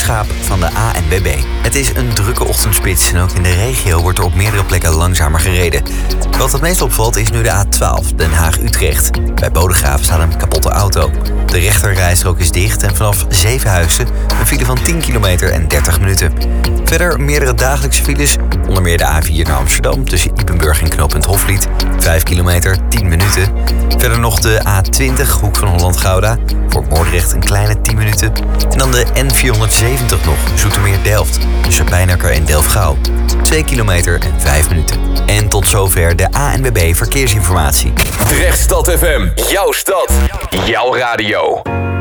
Schaap van de ANWB. Het is een drukke ochtendspits en ook in de regio wordt er op meerdere plekken langzamer gereden. Wat het meest opvalt is nu de A12, Den Haag-Utrecht. Bij Bodegraven staat een kapotte auto. De rechterrijstrook is dicht en vanaf Zevenhuizen een file van 10 kilometer en 30 minuten. Verder meerdere dagelijkse files, onder meer de A4 naar Amsterdam tussen Ypenburg en knooppunt Hofvliet, 5 kilometer, 10 minuten. Verder nog de A20, hoek van Holland-Gouda, voor Moordrecht een kleine 10 minuten. En dan de N470 nog, Zoetermeer-Delft, tussen Pijnacker en Delfgauw, 2 kilometer en 5 minuten. En tot zover de ANWB Verkeersinformatie. Drechtstad FM, jouw stad, jouw radio.